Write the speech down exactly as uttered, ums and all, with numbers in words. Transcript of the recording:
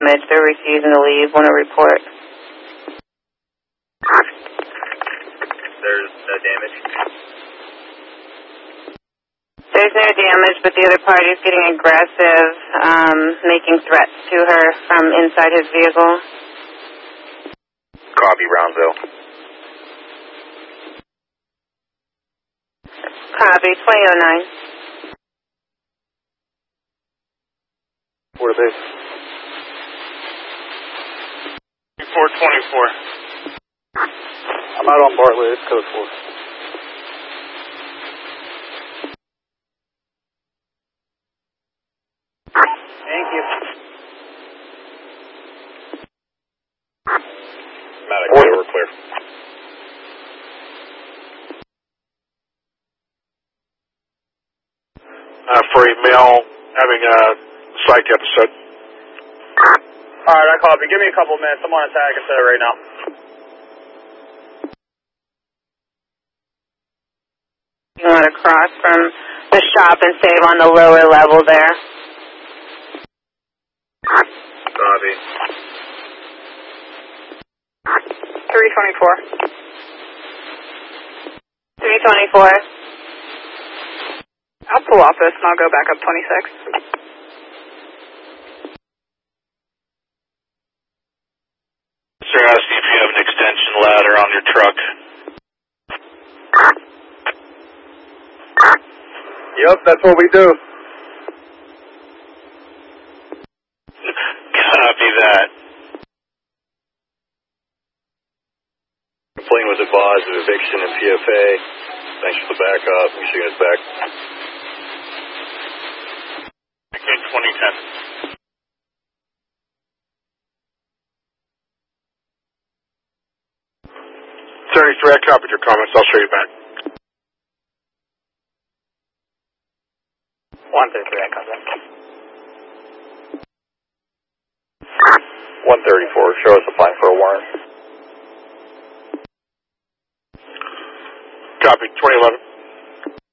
damage. They're refusing to leave. Want to report? There's no damage. There's no damage, but the other party is getting aggressive, um, making threats to her from inside his vehicle. Copy, Brownsville. Copy, twenty oh nine. What are they? four twenty-four. I'm out on Bartlett, it's code four. Thank you. Maddox, we're clear. Uh, for a male having a psych episode. Alright, I copy. Give me a couple minutes. I'm on a tag instead right now. You want to cross from the shop and save on the lower level there. Copy. three twenty-four. three twenty-four. I'll pull off this and I'll go back up twenty-six. Sir, ask if you have an extension ladder on your truck. Yep, that's what we do. Copy that. Complaint was advised of eviction and P F A. Thanks for the backup. Michigan is back. Okay, twenty ten. thirty-three, I copied your comments. I'll show you back. one thirty-three, I copy. one thirty-four, show us applying for a warrant. Copy, twenty eleven.